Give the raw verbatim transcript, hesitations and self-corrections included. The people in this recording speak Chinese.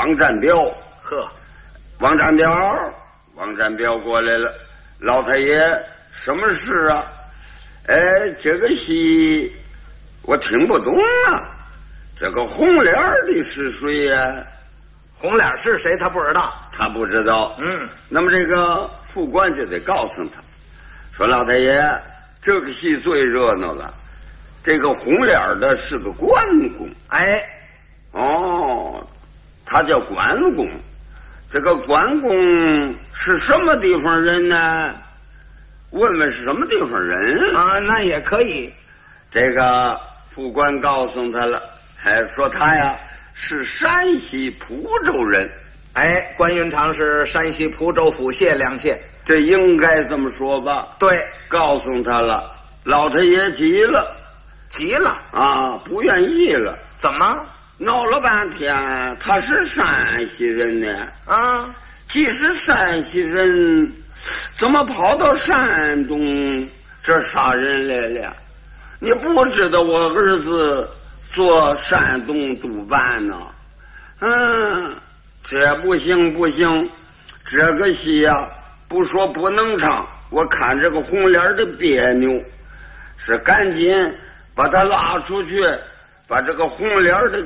王占彪。 呵， 王占彪，王占彪过来了。老太爷，什么事啊？哎，这个戏我听不懂啊。这个红脸的是谁呀？ 红脸是谁？他不知道。 他不知道。 嗯， 那么这个副官就得告诉他，说老太爷，这个戏最热闹了。这个红脸的是个关公。 哎， 哦，他叫关公。这个关公是什么地方人呢？问问是什么地方人啊？那也可以。 这个副官告诉他了，还说他呀是山西蒲州人。 哎，关云长是山西蒲州府解良县， 这应该这么说吧？ 对， 告诉他了。老太爷急了， 急了啊，不愿意了。 怎么？ 闹了半天，他是山西人呢。 啊， 既是山西人，怎么跑到山东这杀人来了？你不知道我儿子做山东督办呢？嗯，这不行不行，这个戏呀、啊，不说不能唱，我看这个红脸的别扭，是赶紧把他拉出去，把这个红脸的